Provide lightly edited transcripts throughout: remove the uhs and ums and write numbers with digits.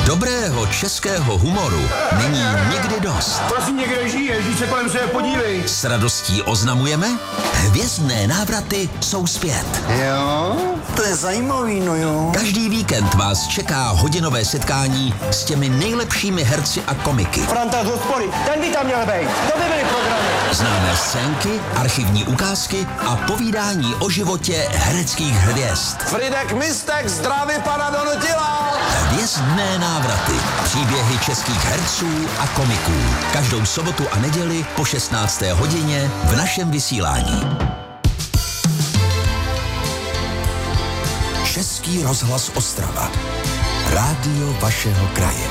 Dobrého českého humoru není nikdy dost. Prosím, někde žiješ, když se kolem sebe podívej. S radostí oznamujeme, hvězdné návraty jsou zpět. Jo, to je zajímavý, no jo. Každý víkend vás čeká hodinové setkání s těmi nejlepšími herci a komiky. Franta z hospody, ten by tam měl být. To by byly programy. Známé scénky, archivní ukázky a povídání o životě hereckých hvězd. Fridek Mistek zdraví pana Donutila. Hvězdné návraty. Příběhy českých herců a komiků. Každou sobotu a neděli po 16. hodině v našem vysílání. Český rozhlas Ostrava. Rádio vašeho kraje.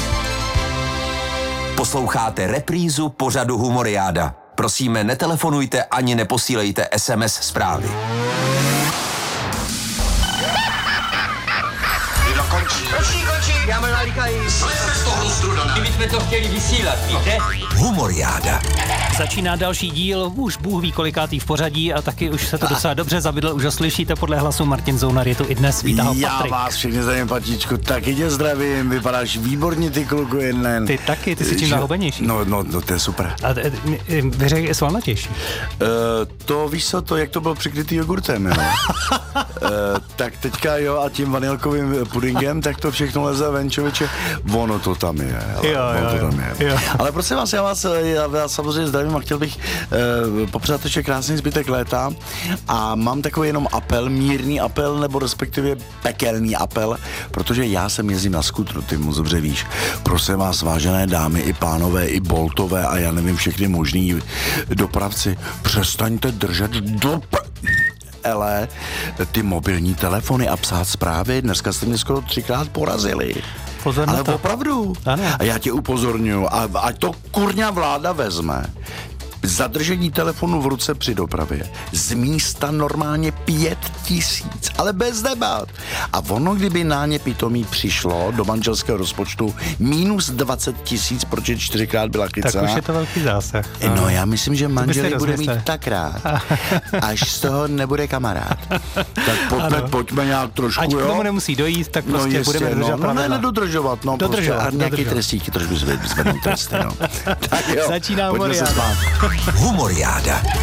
Posloucháte reprízu pořadu Humoriáda. Prosíme, netelefonujte ani neposílejte SMS zprávy. Končí, já mám nalíkají. Slezte z toho struda. My jsme to chtěli vysílat, víte? Humoriáda. Začíná další díl, už Bůh ví kolikátý v pořadí a taky už se to docela dobře zavidl, už ho slyšíte podle hlasu. Martin Zounar je tu i dnes, vítá ho Patrik. Já vás všechny zdravím, Patíčku, taky tě zdravím, vypadáš výborně, ty kluku jeden. Ty taky, ty jsi čím zahubenější. No, to je super. A vyřek je svalnatější. To víš co, to jak to bylo přikrytý jogurtem, jo? Tak teďka jo a tím vanilkovým pudingem, tak to všechno leze ven, člověče, ono to tam je. Jo. Ale prosím vás, já vás samozřejmě zdravím a chtěl bych popřát ještě krásný zbytek léta a mám takový jenom apel, mírný apel, nebo respektive pekelný apel, protože já jsem jezdím na skutru, ty moc dobře víš. Prosím vás, vážené dámy, i pánové, i boltové a já nevím, všechny možný dopravci, přestaňte držet ty mobilní telefony a psát zprávy. Dneska jste mě skoro 3krát porazili. Pozor na ale to. opravdu. Ano. A já tě upozorňuji, a ať to kurňa vláda vezme. Zadržení telefonu v ruce při dopravě. Z místa normálně 5 000, ale bez debat. A ono, kdyby na ně pitomí přišlo do manželského rozpočtu minus 20 000, protože 4krát byla chycená. Tak už je to velký zásah. No já myslím, že manželí bude mít rozmysle. tak rád, až z toho nebude kamarád. Tak pojďme nějak trošku, Ať k jo? tomu nemusí dojít, tak prostě jistě, budeme dodržovat pravidla. nedodržovat, prostě, a nějaký trestíky trošku zvednout tresty, no. Tak jo, Začíná pojďme se Humoriáda. spát. Humoriáda.